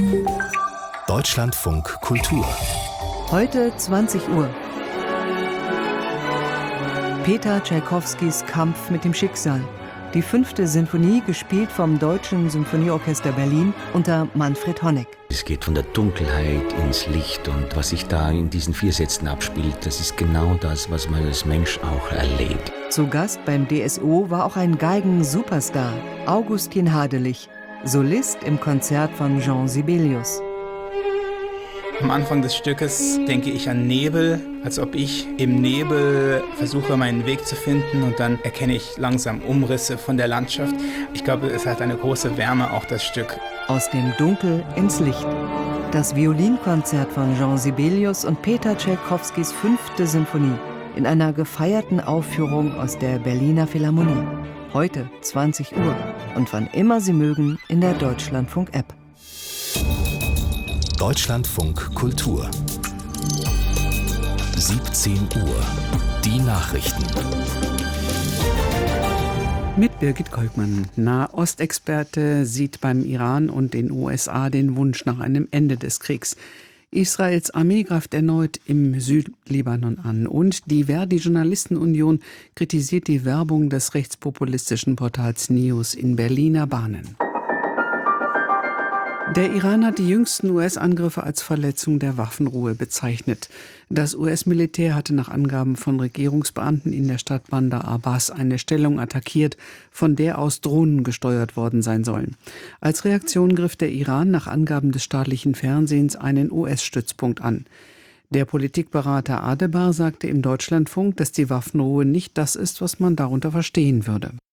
Deutschlandfunk Kultur. Heute 20 Uhr. Peter Tschaikowskis Kampf mit dem Schicksal. Die 5. Sinfonie, gespielt vom Deutschen Symphonieorchester Berlin unter Manfred Honeck. Es geht von der Dunkelheit ins Licht, und was sich da in diesen 4 Sätzen abspielt, das ist genau das, was man als Mensch auch erlebt. Zu Gast beim DSO war auch ein Geigen-Superstar, Augustin Hadelich, Solist im Konzert von Jean Sibelius. Am Anfang des Stückes denke ich an Nebel, als ob ich im Nebel versuche, meinen Weg zu finden, und dann erkenne ich langsam Umrisse von der Landschaft. Ich glaube, es hat eine große Wärme, auch das Stück. Aus dem Dunkel ins Licht. Das Violinkonzert von Jean Sibelius und Peter Tschaikowskis 5. Sinfonie in einer gefeierten Aufführung aus der Berliner Philharmonie. Heute 20 Uhr und wann immer Sie mögen in der Deutschlandfunk-App. Deutschlandfunk Kultur. 17 Uhr. Die Nachrichten. Mit Birgit Kolkmann. Nahostexperte sieht beim Iran und den USA den Wunsch nach einem Ende des Kriegs. Israels Armee greift erneut im Südlibanon an. Und die Verdi-Journalistenunion kritisiert die Werbung des rechtspopulistischen Portals News in Berliner Bahnen. Der Iran hat die jüngsten US-Angriffe als Verletzung der Waffenruhe bezeichnet. Das US-Militär hatte nach Angaben von Regierungsbeamten in der Stadt Bandar Abbas eine Stellung attackiert, von der aus Drohnen gesteuert worden sein sollen. Als Reaktion griff der Iran nach Angaben des staatlichen Fernsehens einen US-Stützpunkt an. Der Politikberater Adebar sagte im Deutschlandfunk, dass die Waffenruhe nicht das ist, was man darunter verstehen würde.